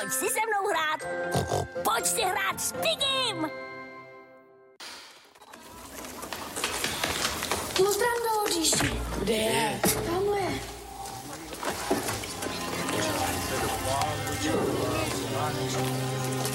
Pojď si se mnou hrát. Pojď si hrát s Pigim. Pozdravím do ložiště. Kde je? Tamhle je.